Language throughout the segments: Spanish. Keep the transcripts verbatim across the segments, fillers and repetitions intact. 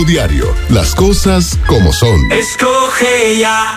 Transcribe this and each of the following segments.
Diario, las cosas como son. Escoge ya.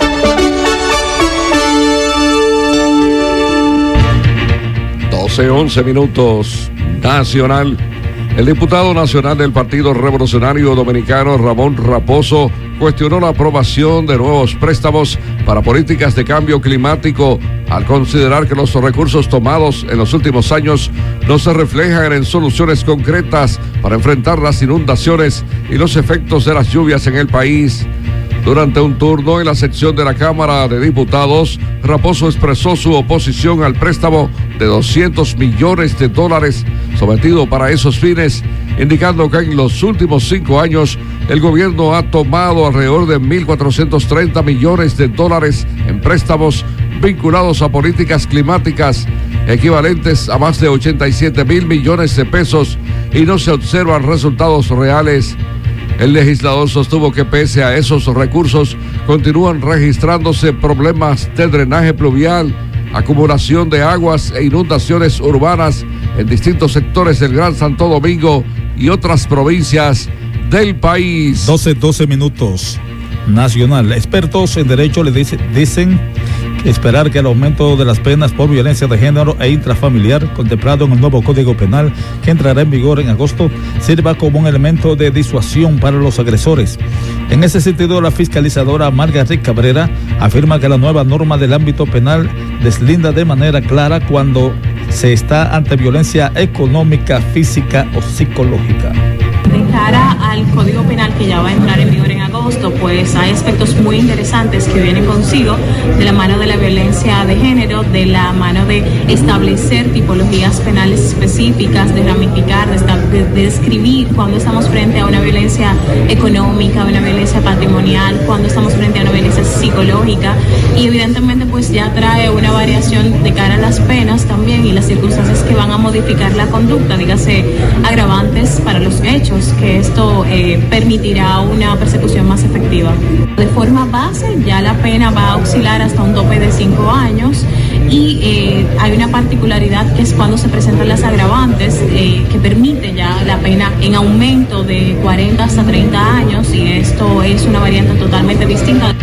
doce, once minutos. Nacional. El diputado nacional del Partido Revolucionario Dominicano, Ramón Raposo, cuestionó la aprobación de nuevos préstamos para políticas de cambio climático al considerar que los recursos tomados en los últimos años no se reflejan en soluciones concretas para enfrentar las inundaciones y los efectos de las lluvias en el país. Durante un turno en la sección de la Cámara de Diputados, Raposo expresó su oposición al préstamo de doscientos millones de dólares sometido para esos fines, indicando que en los últimos cinco años el gobierno ha tomado alrededor de mil cuatrocientos treinta millones de dólares en préstamos vinculados a políticas climáticas, equivalentes a más de ochenta y siete mil millones de pesos, y no se observan resultados reales. El legislador sostuvo que pese a esos recursos continúan registrándose problemas de drenaje pluvial, acumulación de aguas e inundaciones urbanas en distintos sectores del Gran Santo Domingo y otras provincias del país. doce, doce minutos. Nacional. Expertos en derecho le dice, dicen esperar que el aumento de las penas por violencia de género e intrafamiliar contemplado en el nuevo Código Penal, que entrará en vigor en agosto, sirva como un elemento de disuasión para los agresores. En ese sentido, la fiscalizadora Margaret Cabrera afirma que la nueva norma del ámbito penal deslinda de manera clara cuando se está ante violencia económica, física o psicológica. De cara al Código Penal que ya va a entrar en vigor en agosto, pues hay aspectos muy interesantes que vienen consigo de la mano de la violencia de género, de la mano de establecer tipologías penales específicas, de ramificar, de, de, de describir cuando estamos frente a una violencia económica, una violencia patrimonial, cuando estamos frente a una violencia psicológica, y evidentemente pues ya trae una variación de cara a las penas también y las circunstancias que van a modificar la conducta, dígase agravantes para los hechos, que esto eh, permitirá una persecución más efectiva. De forma base, ya la pena va a oscilar hasta un tope de cinco años y eh, hay una particularidad que es cuando se presentan las agravantes eh, que permite ya la pena en aumento de cuarenta hasta treinta años, y esto es una variante totalmente distinta.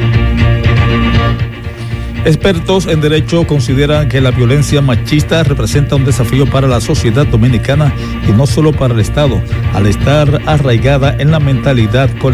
Expertos en derecho consideran que la violencia machista representa un desafío para la sociedad dominicana y no solo para el Estado, al estar arraigada en la mentalidad colectiva.